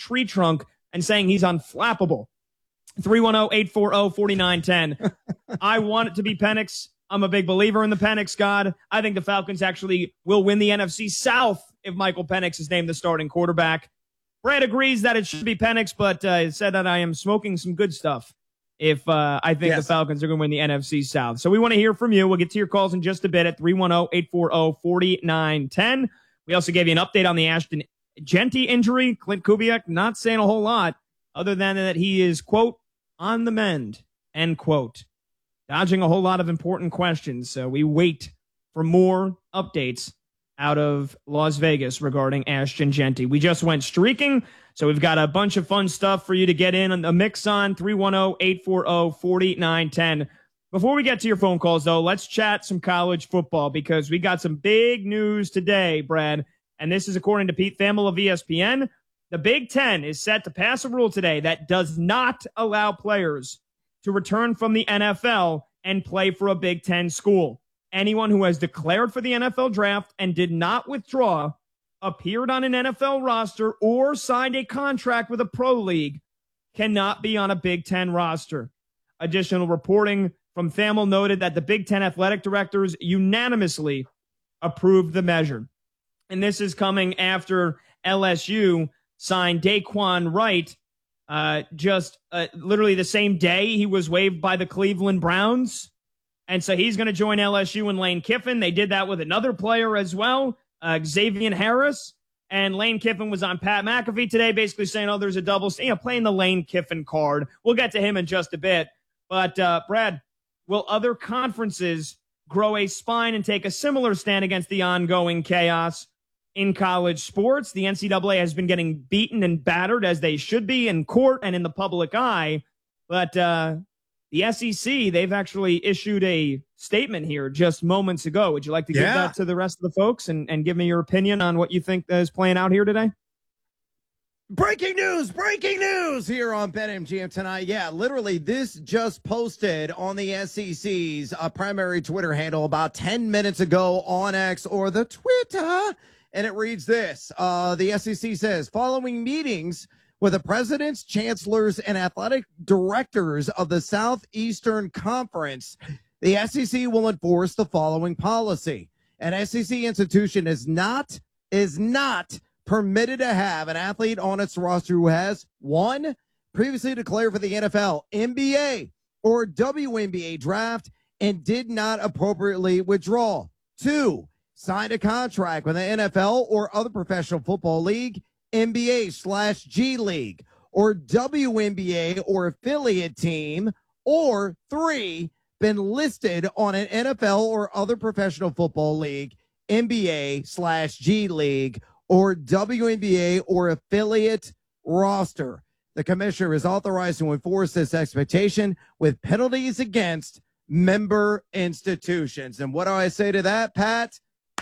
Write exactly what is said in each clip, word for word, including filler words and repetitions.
tree trunk and saying he's unflappable. three one zero, eight four zero, four nine one zero. I want it to be Penix. I'm a big believer in the Penix God. I think the Falcons actually will win the N F C South if Michael Penix is named the starting quarterback. Brad agrees that it should be Penix, but uh, said that I am smoking some good stuff if uh, I think yes. the Falcons are going to win the N F C South. So we want to hear from you. We'll get to your calls in just a bit at three one zero, eight four zero, four nine one zero. We also gave you an update on the Ashton Jeanty injury. Clint Kubiak not saying a whole lot other than that he is, quote, on the mend, end quote. Dodging a whole lot of important questions. So we wait for more updates out of Las Vegas regarding Ashton Jeanty. We just went streaking, so we've got a bunch of fun stuff for you to get in on the mix on three one zero, eight four zero, four nine one zero. Before we get to your phone calls, though, let's chat some college football because we got some big news today, Brad. And this is according to Pete Thamel of E S P N. The Big Ten is set to pass a rule today that does not allow players to return from the N F L and play for a Big Ten school. Anyone who has declared for the N F L draft and did not withdraw, appeared on an N F L roster, or signed a contract with a pro league cannot be on a Big Ten roster. Additional reporting from Thamel noted that the Big Ten athletic directors unanimously approved the measure. And this is coming after L S U signed Daquan Wright uh, just uh, literally the same day he was waived by the Cleveland Browns. And so he's going to join L S U and Lane Kiffin. They did that with another player as well, uh, Xavier Harris. And Lane Kiffin was on Pat McAfee today, basically saying, oh, there's a double, you know, playing the Lane Kiffin card. We'll get to him in just a bit. But, uh, Brad, will other conferences grow a spine and take a similar stand against the ongoing chaos in college sports? The N C double A has been getting beaten and battered, as they should be, in court and in the public eye. But uh, the S E C, they've actually issued a statement here just moments ago. Would you like to give yeah. that to the rest of the folks and, and give me your opinion on what you think is playing out here today? Breaking news, breaking news here on BetMGM tonight. Yeah, literally this just posted on the S E C's uh, primary Twitter handle about ten minutes ago on X, or the Twitter. And it reads this. Uh, the S E C says, following meetings with the presidents, chancellors, and athletic directors of the Southeastern Conference, the S E C will enforce the following policy. An S E C institution is not, is not permitted to have an athlete on its roster who has, one, previously declared for the N F L, N B A, or W N B A draft and did not appropriately withdraw. Two, signed a contract with the N F L or other professional football league, N B A slash G League, or W N B A or affiliate team, or three, been listed on an N F L or other professional football league, N B A slash G League, or W N B A or affiliate roster. The commissioner is authorized to enforce this expectation with penalties against member institutions. And what do I say to that, Pat?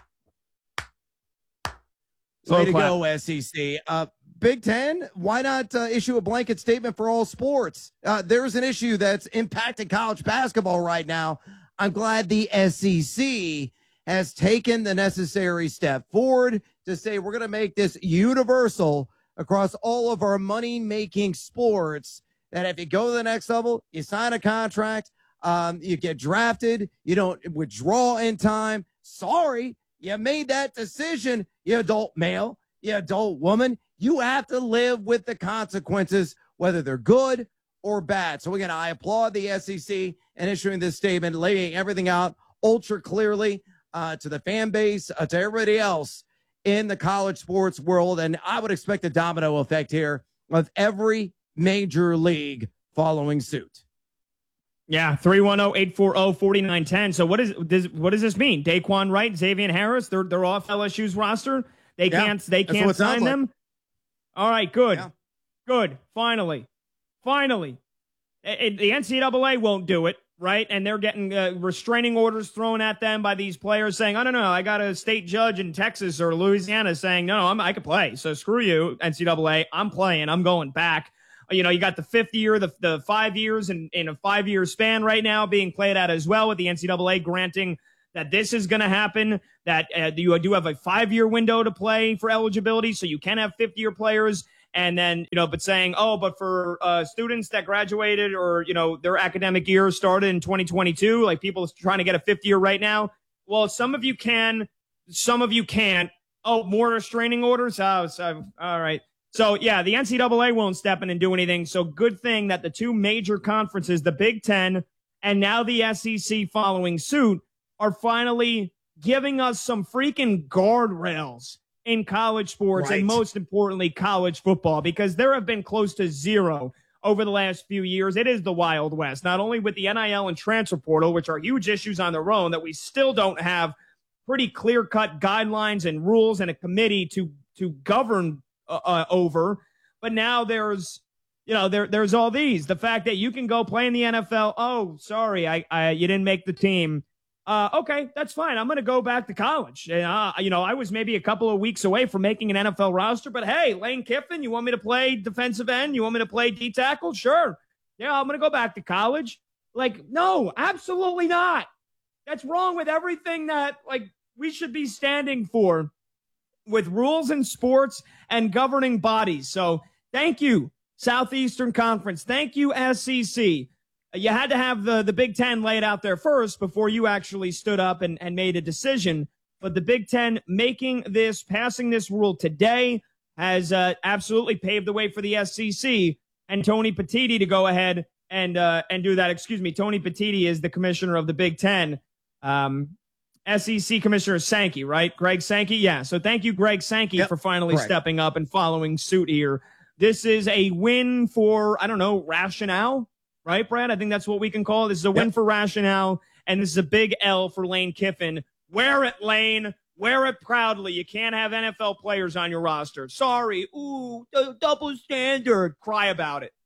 Way to go, S E C. Uh, Big Ten, why not uh, issue a blanket statement for all sports? Uh, there's an issue that's impacting college basketball right now. I'm glad the S E C has taken the necessary step forward to say we're going to make this universal across all of our money-making sports, that if you go to the next level, you sign a contract, um, you get drafted, you don't withdraw in time. Sorry, you made that decision, you adult male, you adult woman. You have to live with the consequences, whether they're good or bad. So again, I applaud the S E C in issuing this statement, laying everything out ultra clearly uh, to the fan base, uh, to everybody else in the college sports world. And I would expect a domino effect here of every major league following suit. Yeah, three one zero, eight four zero, four nine one zero. So what is does what does this mean? Daquan Wright, Xavier Harris, they're they're off L S U's roster. They yeah, can't they can't sign them. Like. All right, good. Yeah. Good. Finally. Finally. It, it, the N C double A won't do it, right? And they're getting uh, restraining orders thrown at them by these players saying, I don't know, I got a state judge in Texas or Louisiana saying, no, no, I'm, I can play. So screw you, N C double A. I'm playing. I'm going back. You know, you got the fifth year, the, the five years in, in a five-year span right now being played out as well, with the N C double A granting that this is going to happen, that uh, you do have a five-year window to play for eligibility, so you can have fifth-year players. And then, you know, but saying, oh, but for uh, students that graduated or, you know, their academic year started in twenty twenty-two, like people trying to get a fifth year right now. Well, some of you can, some of you can't. Oh, more restraining orders? Oh, so, all right. So, yeah, the N C double A won't step in and do anything. So good thing that the two major conferences, the Big Ten and now the S E C following suit, are finally giving us some freaking guardrails in college sports, right, and most importantly, college football, because there have been close to zero over the last few years. It is the Wild West, not only with the N I L and transfer portal, which are huge issues on their own that we still don't have pretty clear-cut guidelines and rules and a committee to to govern uh, uh, over. But now there's, you know, there there's all these. The fact that you can go play in the N F L. Oh, sorry, I, I you didn't make the team. Uh, okay, that's fine. I'm going to go back to college. And, uh, you know, I was maybe a couple of weeks away from making an N F L roster, but hey, Lane Kiffin, you want me to play defensive end? You want me to play D tackle? Sure. Yeah, I'm going to go back to college. Like, no, absolutely not. That's wrong with everything that, like, we should be standing for with rules in sports and governing bodies. So thank you, Southeastern Conference. Thank you, S E C. You had to have the, the Big Ten laid out there first before you actually stood up and, and made a decision. But the Big Ten making this, passing this rule today has uh, absolutely paved the way for the S E C and Tony Petitti to go ahead and uh, and do that. Excuse me, Tony Petitti is the commissioner of the Big Ten. Um, S E C Commissioner Sankey, right? Greg Sankey? Yeah. So thank you, Greg Sankey, yep, for finally correct. stepping up and following suit here. This is a win for, I don't know, rationale. Right, Brad? I think that's what we can call it. This is a win yep. for rationale, and this is a big L for Lane Kiffin. Wear it, Lane. Wear it proudly. You can't have N F L players on your roster. Sorry. Ooh, d- double standard. Cry about it.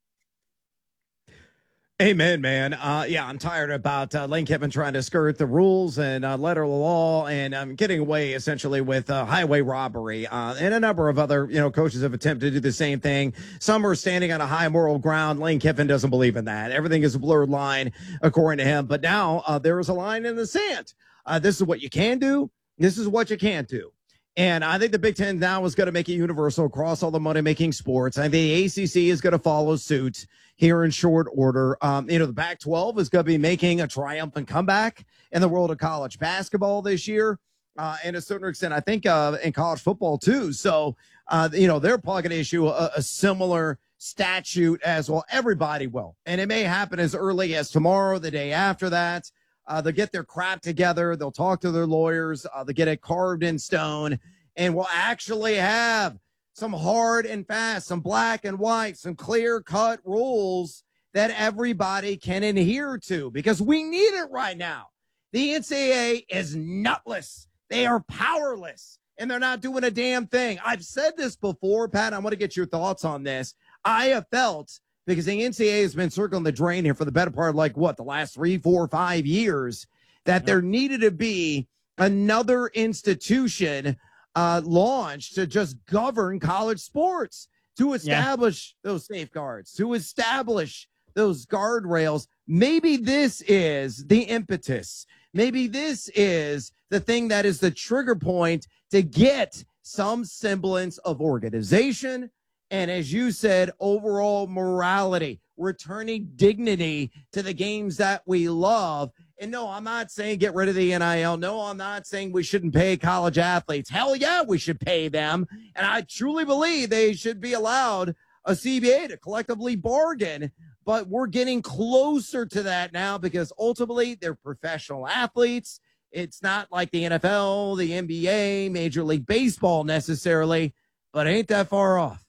Amen, man. Uh, yeah, I'm tired about uh, Lane Kiffin trying to skirt the rules and uh, letter of the law and um, getting away essentially with uh, highway robbery. Uh, and a number of other, you know, coaches have attempted to do the same thing. Some are standing on a high moral ground. Lane Kiffin doesn't believe in that. Everything is a blurred line, according to him. But now uh, there is a line in the sand. Uh, this is what you can do. This is what you can't do. And I think the Big Ten now is going to make it universal across all the money-making sports. I think the A C C is going to follow suit here in short order. Um, you know, the Pac twelve is going to be making a triumphant comeback in the world of college basketball this year. Uh, and to a certain extent, I think uh, in college football, too. So, uh, you know, they're probably going to issue a, a similar statute as well. Everybody will. And it may happen as early as tomorrow, the day after that. Uh, they'll get their crap together. They'll talk to their lawyers. Uh, they'll get it carved in stone. And we'll actually have some hard and fast, some black and white, some clear-cut rules that everybody can adhere to, because we need it right now. The N C double A is nutless. They are powerless, and they're not doing a damn thing. I've said this before, Pat. I want to get your thoughts on this. I have felt, because the N C double A has been circling the drain here for the better part of, like, what, the last three, four, five years, that yep. there needed to be another institution uh, launched to just govern college sports, to establish yeah. those safeguards, to establish those guardrails. Maybe this is the impetus. Maybe this is the thing that is the trigger point to get some semblance of organization. And as you said, overall morality, returning dignity to the games that we love. And no, I'm not saying get rid of the N I L. No, I'm not saying we shouldn't pay college athletes. Hell yeah, we should pay them. And I truly believe they should be allowed a C B A to collectively bargain. But we're getting closer to that now, because ultimately they're professional athletes. It's not like the N F L, the N B A, Major League Baseball necessarily, but ain't that far off.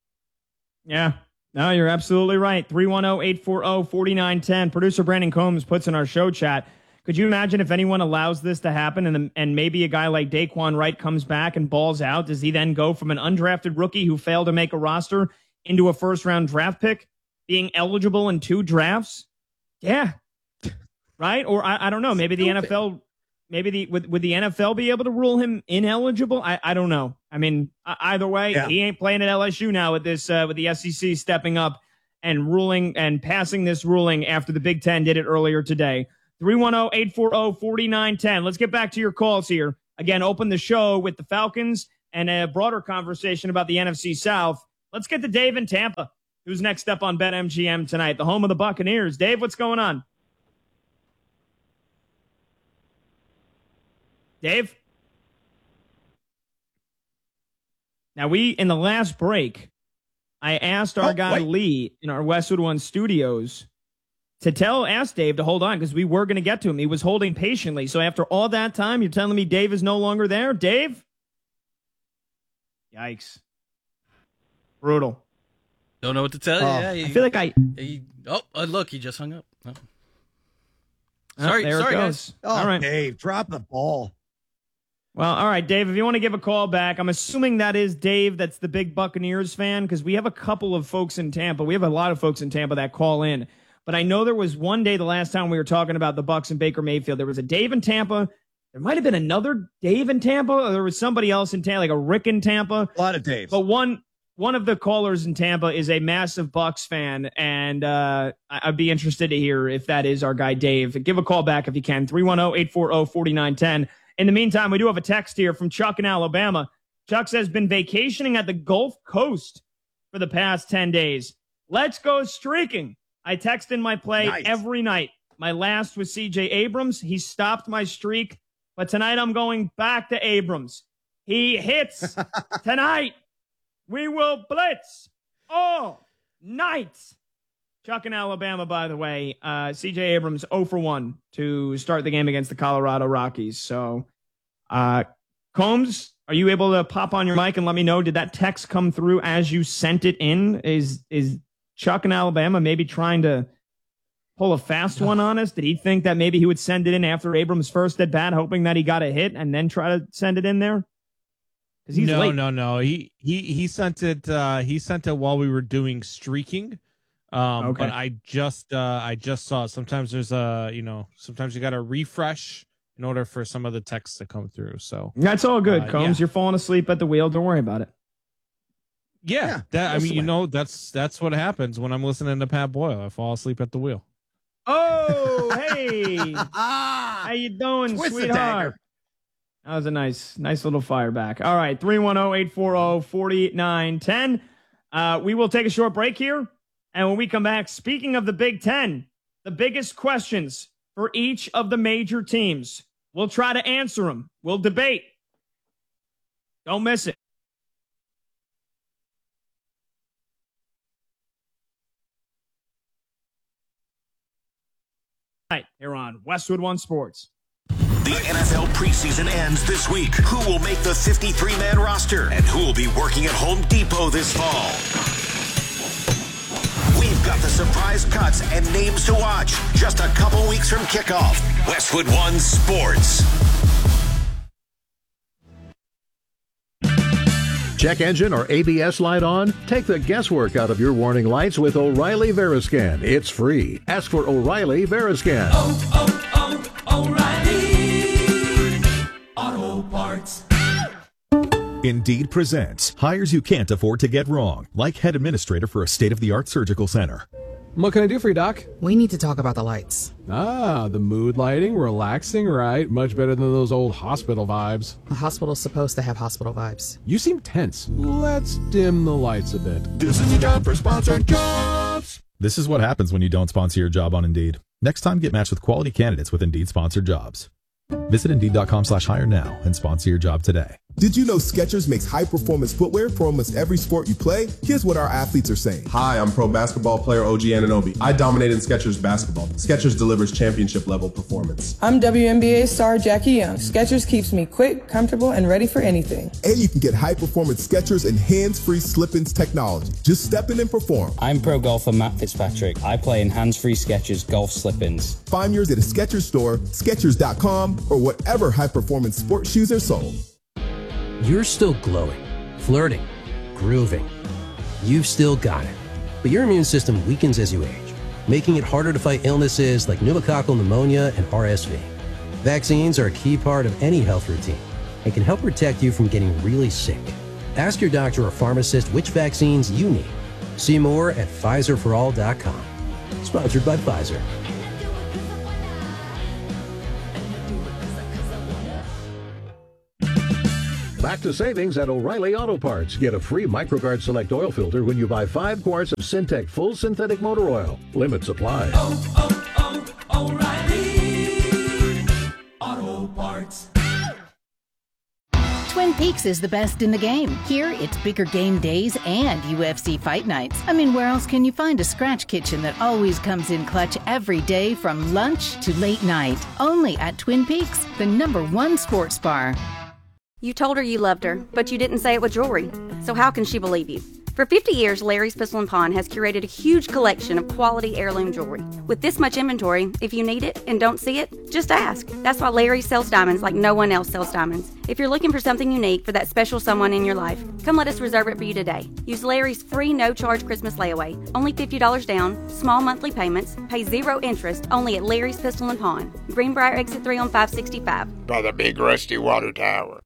Yeah, no, you're absolutely right. three one zero, eight four zero, four nine one zero. Producer Brandon Combs puts in our show chat, could you imagine if anyone allows this to happen and, and maybe a guy like Daquan Wright comes back and balls out? Does he then go from an undrafted rookie who failed to make a roster into a first-round draft pick, being eligible in two drafts? Yeah. Right? Or I, I don't know. Maybe the N F L... Maybe the would, would the N F L be able to rule him ineligible? I, I don't know. I mean, either way, yeah. he ain't playing at L S U now with this uh, with the S E C stepping up and ruling and passing this ruling after the Big Ten did it earlier today. three one zero, eight four zero, four nine one zero. Let's get back to your calls here. Again, open the show with the Falcons and a broader conversation about the N F C South. Let's get to Dave in Tampa, who's next up on BetMGM tonight, the home of the Buccaneers. Dave, what's going on? Dave? Now, we, in the last break, I asked our oh, guy wait. Lee in our Westwood One studios to tell, ask Dave to hold on because we were going to get to him. He was holding patiently. So after all that time, you're telling me Dave is no longer there? Dave? Yikes. Brutal. Don't know what to tell you. Oh, yeah, he, I feel like I... He, oh, uh, look, he just hung up. Oh. Sorry, oh, there sorry, it guys. goes. Oh, all right. Dave, drop the ball. Well, all right, Dave, if you want to give a call back, I'm assuming that is Dave that's the big Buccaneers fan because we have a couple of folks in Tampa. We have a lot of folks in Tampa that call in. But I know there was one day the last time we were talking about the Bucs and Baker Mayfield. There was a Dave in Tampa. There might have been another Dave in Tampa, or there was somebody else in Tampa, like a Rick in Tampa. A lot of Daves. But one one of the callers in Tampa is a massive Bucs fan, and uh, I'd be interested to hear if that is our guy Dave. Give a call back if you can, three one zero, eight four zero, four nine one zero. In the meantime, we do have a text here from Chuck in Alabama. Chuck says, been vacationing at the Gulf Coast for the past ten days. Let's go streaking. I text in my play nice. every night. My last was C J Abrams. He stopped my streak, but tonight I'm going back to Abrams. He hits tonight. We will blitz all night. Chuck in Alabama, by the way. Uh, C J Abrams zero for one to start the game against the Colorado Rockies. So, uh, Combs, are you able to pop on your mic and let me know, did that text come through as you sent it in? Is is Chuck in Alabama maybe trying to pull a fast one on us? Did he think that maybe he would send it in after Abrams' first at bat, hoping that he got a hit and then try to send it in there? He's no, late. no, no. He he he sent it. Uh, he sent it while we were doing streaking. Um, okay. But I just uh, I just saw. Sometimes there's a you know. Sometimes you got to refresh in order for some of the texts to come through. So that's all good, uh, Combs. Yeah. You're falling asleep at the wheel. Don't worry about it. Yeah, yeah that, I mean, you know, that's that's what happens when I'm listening to Pat Boyle. I fall asleep at the wheel. Oh, hey, how you doing, Twist sweetheart? That was a nice, nice little fire back. All right, three one zero, eight four zero, four nine one zero. Uh, we will take a short break here. And when we come back, speaking of the Big Ten, the biggest questions for each of the major teams, we'll try to answer them. We'll debate. Don't miss it. Right, here on Westwood One Sports. The N F L preseason ends this week. Who will make the fifty-three man roster? And who will be working at Home Depot this fall? We've got the surprise cuts and names to watch. Just a couple weeks from kickoff. Westwood One Sports. Check engine or A B S light on? Take the guesswork out of your warning lights with O'Reilly Veriscan. It's free. Ask for O'Reilly Veriscan. Oh, oh, oh, O'Reilly Auto Parts. Indeed presents hires you can't afford to get wrong, like head administrator for a state-of-the-art surgical center. What can I do for you, Doc? We need to talk about the lights. Ah, the mood lighting, relaxing, right? Much better than those old hospital vibes. A hospital's supposed to have hospital vibes. You seem tense. Let's dim the lights a bit. This is your job for sponsored jobs. This is what happens when you don't sponsor your job on Indeed. Next time, get matched with quality candidates with Indeed sponsored jobs. Visit Indeed.com slash hire now and sponsor your job today. Did you know Skechers makes high-performance footwear for almost every sport you play? Here's what our athletes are saying. Hi, I'm pro basketball player O G Anunoby. I dominate in Skechers basketball. Skechers delivers championship-level performance. I'm W N B A star Jackie Young. Skechers keeps me quick, comfortable, and ready for anything. And you can get high-performance Skechers and hands-free slip-ins technology. Just step in and perform. I'm pro golfer Matt Fitzpatrick. I play in hands-free Skechers golf slip-ins. Find yours at a Skechers store, Skechers dot com, or whatever high-performance sports shoes are sold. You're still glowing, flirting, grooving. You've still got it. But your immune system weakens as you age, making it harder to fight illnesses like pneumococcal pneumonia and R S V. Vaccines are a key part of any health routine and can help protect you from getting really sick. Ask your doctor or pharmacist which vaccines you need. See more at Pfizer for all dot com. Sponsored by Pfizer. Back Back to savings at O'Reilly Auto Parts. Get a free MicroGuard Select oil filter when you buy five quarts of Syntec Full Synthetic Motor Oil. Limit supply. Oh, oh, oh, O'Reilly Auto Parts. Twin Peaks is the best in the game. Here, it's bigger game days and U F C fight nights. I mean, where else can you find a scratch kitchen that always comes in clutch every day from lunch to late night? Only at Twin Peaks, the number one sports bar. You told her you loved her, but you didn't say it with jewelry. So how can she believe you? For fifty years, Larry's Pistol and Pawn has curated a huge collection of quality heirloom jewelry. With this much inventory, if you need it and don't see it, just ask. That's why Larry sells diamonds like no one else sells diamonds. If you're looking for something unique for that special someone in your life, come let us reserve it for you today. Use Larry's free no-charge Christmas layaway. Only fifty dollars down, small monthly payments, pay zero interest, only at Larry's Pistol and Pawn. Greenbrier Exit three on five sixty-five. By the big rusty water tower.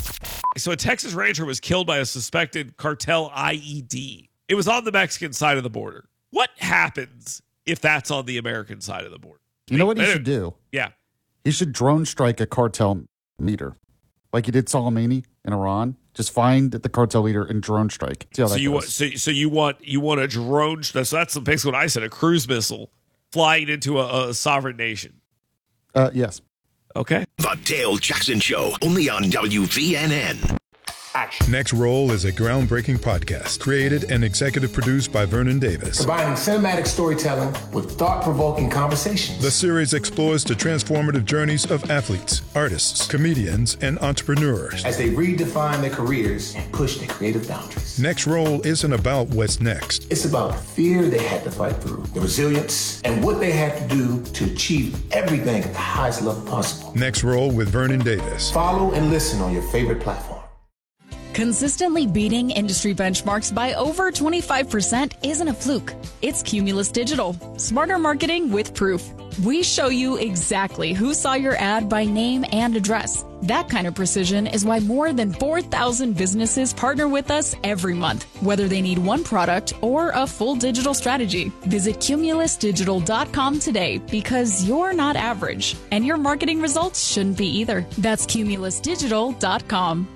So a Texas rancher was killed by a suspected cartel I E D. It was on the Mexican side of the border. What happens if that's on the American side of the border? You know what he should do? Yeah. He should drone strike a cartel meter. Like he did Soleimani in Iran. Just find the cartel leader and drone strike. See how So that you goes. want so, so you want you want a drone so that's basically what I said, a cruise missile flying into a, a sovereign nation. Uh yes. Okay. The Dale Jackson Show, only on W V N N. Next Roll is a groundbreaking podcast created and executive produced by Vernon Davis. Combining cinematic storytelling with thought-provoking conversations. The series explores the transformative journeys of athletes, artists, comedians, and entrepreneurs as they redefine their careers and push their creative boundaries. Next Roll isn't about what's next. It's about the fear they had to fight through, the resilience, and what they had to do to achieve everything at the highest level possible. Next Roll with Vernon Davis. Follow and listen on your favorite platform. Consistently beating industry benchmarks by over twenty-five percent isn't a fluke. It's Cumulus Digital. Smarter marketing with proof. We show you exactly who saw your ad by name and address. That kind of precision is why more than four thousand businesses partner with us every month, whether they need one product or a full digital strategy. Visit cumulus digital dot com today because you're not average, and your marketing results shouldn't be either. That's cumulus digital dot com.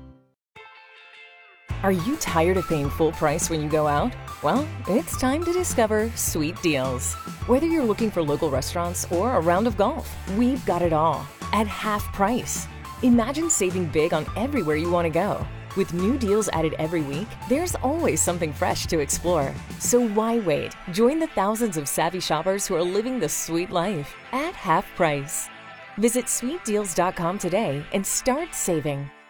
Are you tired of paying full price when you go out? Well, it's time to discover Sweet Deals. Whether you're looking for local restaurants or a round of golf, we've got it all at half price. Imagine saving big on everywhere you want to go. With new deals added every week, there's always something fresh to explore. So why wait? Join the thousands of savvy shoppers who are living the sweet life at half price. Visit sweet deals dot com today and start saving.